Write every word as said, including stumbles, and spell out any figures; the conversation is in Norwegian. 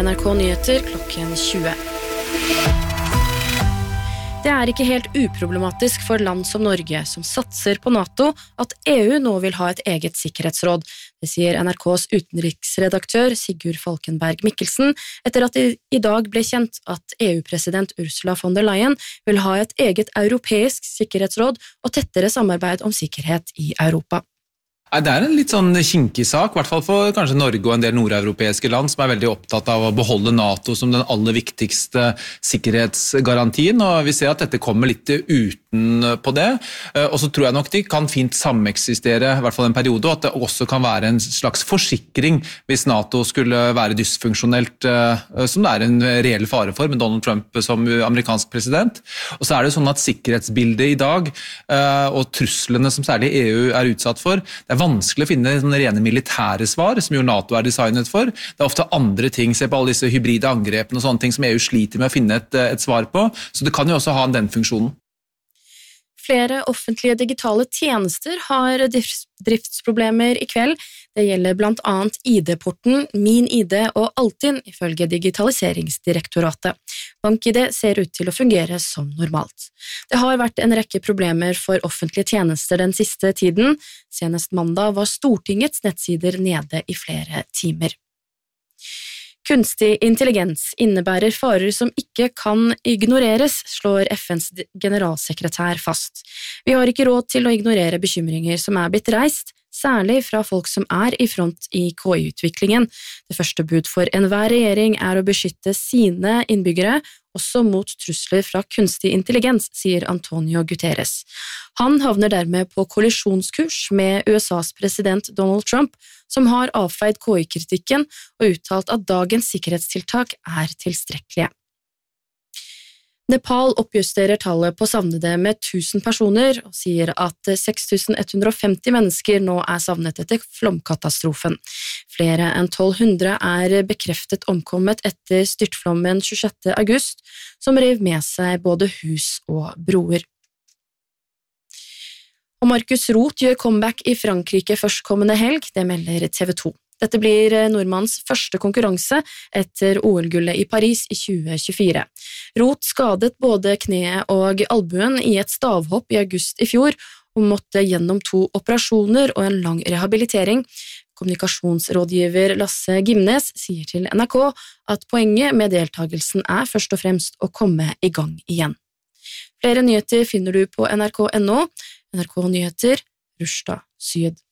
N R K Nyheter klokken tjue. Det er ikke helt uproblematisk for land som Norge, som satser på NATO, at E U nå vil ha et eget sikkerhetsråd. Det sier N R K's utenriksredaktør Sigurd Falkenberg Mikkelsen, etter at det i dag ble kjent at E U-president Ursula von der Leyen vil ha et eget europeisk sikkerhetsråd og tettere samarbeid om sikkerhet i Europa. Det er en litt sånn kinkig sak, I hvert fall for kanskje Norge og en del nordeuropeiske land som er veldig opptatt av å beholde NATO som den aller viktigste sikkerhetsgarantien, og vi ser at dette kommer litt uten på det, og så tror jeg nok de kan fint sameksistere, I hvert fall en periode, og at det også kan være en slags forsikring hvis NATO skulle være dysfunksjonelt, som det er en reell fare for med Donald Trump som amerikansk president. Og så er det sånn at sikkerhetsbildet I dag, og truslene som særlig E U er utsatt for, det er vanskelig å finne sånne rene militære svar, som jo NATO er designet for. Det er ofte andre ting, se på alle disse hybride angrepene og sånne ting som E U sliter med å finne et, et svar på, så det kan jo også ha den funksjonen. Flere offentlige digitale tjenester har driftsproblemer I kveld. Det gjelder blant annet I D-porten, Min I D og Altinn, ifølge Digitaliseringsdirektoratet. BankID ser ut til å fungere som normalt. Det har vært en rekke problemer for offentlige tjenester den siste tiden. Senest mandag var Stortingets nettsider nede I flere timer. Kunstig intelligens innebærer farer som ikke kan ignoreres, slår F N's generalsekretær fast. Vi har ikke råd til å ignorere bekymringer som er blitt reist, særlig fra folk som er I front I K I-utviklingen. Det første bud for enhver regjering er å beskytte sine innbyggere, også mot trusler fra kunstig intelligens, sier Antonio Guterres. Han havner dermed på kollisjonskurs med U S A's president Donald Trump, som har avfeid K I-kritikken og uttalt at dagens sikkerhetstiltak er tilstrekkelige. Nepal oppjusterer tallet på savnede med tusen personer og sier at seks tusen ett hundre og femti mennesker nå er savnet etter flomkatastrofen. Flere enn tolv hundre er bekreftet omkommet etter styrtflommen tjuesjette august, som rev med seg både hus og broer. Og Markus Roth gjør comeback I Frankrike førstkommende helg, det melder T V to. Dette blir nordmanns første konkurranse etter O L-gullet I Paris I tjue tjuefire. Roth skadet både kneet og albuen I et stavhopp I august I fjor, og måtte gjennom to operasjoner og en lang rehabilitering. Kommunikasjonsrådgiver Lasse Gimnes sier til N R K at poenget med deltagelsen er først og fremst å komme I gang igjen. Flere nyheter finner du på N R K punktum N O. N R K Nyheter, Rushda Syd.